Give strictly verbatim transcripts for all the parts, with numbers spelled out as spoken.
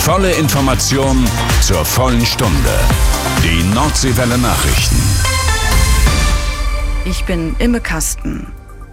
Volle Information zur vollen Stunde. Die Nordseewelle Nachrichten. Ich bin Imme Kasten.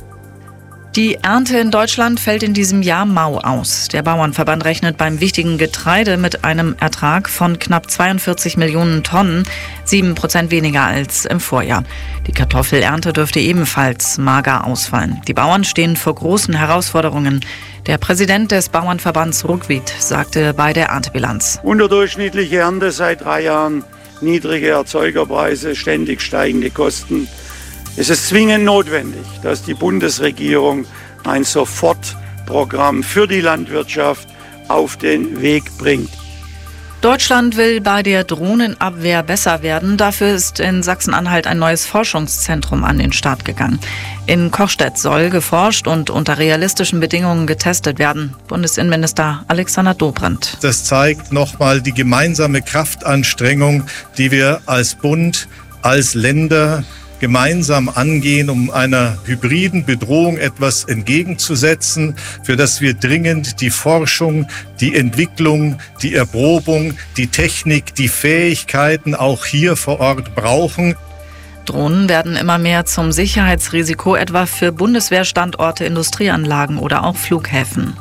Die Ernte in Deutschland fällt in diesem Jahr mau aus. Der Bauernverband rechnet beim wichtigen Getreide mit einem Ertrag von knapp zweiundvierzig Millionen Tonnen, sieben Prozent weniger als im Vorjahr. Die Kartoffelernte dürfte ebenfalls mager ausfallen. Die Bauern stehen vor großen Herausforderungen. Der Präsident des Bauernverbands Ruckwied sagte bei der Erntebilanz: Unterdurchschnittliche Ernte seit drei Jahren, niedrige Erzeugerpreise, ständig steigende Kosten. Es ist zwingend notwendig, dass die Bundesregierung ein Sofortprogramm für die Landwirtschaft auf den Weg bringt. Deutschland will bei der Drohnenabwehr besser werden. Dafür ist in Sachsen-Anhalt ein neues Forschungszentrum an den Start gegangen. In Kochstedt soll geforscht und unter realistischen Bedingungen getestet werden. Bundesinnenminister Alexander Dobrindt. Das zeigt nochmal die gemeinsame Kraftanstrengung, die wir als Bund, als Länder gemeinsam angehen, um einer hybriden Bedrohung etwas entgegenzusetzen, für das wir dringend die Forschung, die Entwicklung, die Erprobung, die Technik, die Fähigkeiten auch hier vor Ort brauchen. Drohnen werden immer mehr zum Sicherheitsrisiko, etwa für Bundeswehrstandorte, Industrieanlagen oder auch Flughäfen.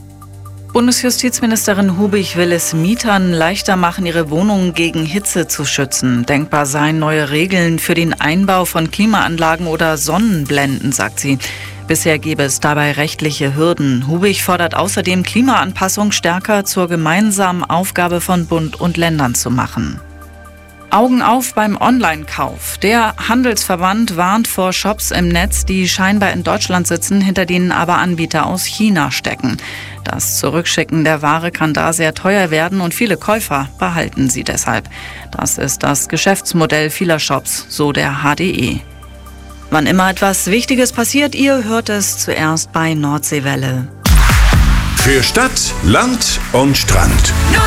Bundesjustizministerin Hubig will es Mietern leichter machen, ihre Wohnungen gegen Hitze zu schützen. Denkbar seien neue Regeln für den Einbau von Klimaanlagen oder Sonnenblenden, sagt sie. Bisher gäbe es dabei rechtliche Hürden. Hubig fordert außerdem, Klimaanpassung stärker zur gemeinsamen Aufgabe von Bund und Ländern zu machen. Augen auf beim Online-Kauf. Der Handelsverband warnt vor Shops im Netz, die scheinbar in Deutschland sitzen, hinter denen aber Anbieter aus China stecken. Das Zurückschicken der Ware kann da sehr teuer werden und viele Käufer behalten sie deshalb. Das ist das Geschäftsmodell vieler Shops, so der H D E. Wann immer etwas Wichtiges passiert, ihr hört es zuerst bei Nordseewelle. Für Stadt, Land und Strand.